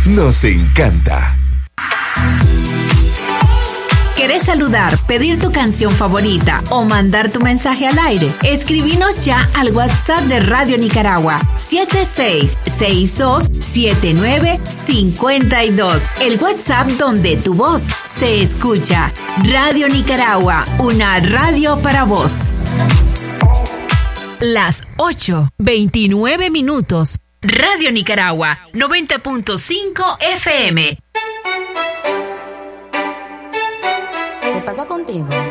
nos encanta. ¿Querés saludar, pedir tu canción favorita o mandar tu mensaje al aire? Escribinos ya al WhatsApp de Radio Nicaragua 76627952. El WhatsApp donde tu voz se escucha. Radio Nicaragua, una radio para vos. Las 8:29 minutos. Radio Nicaragua, 90.5 FM. ¿Qué pasa contigo?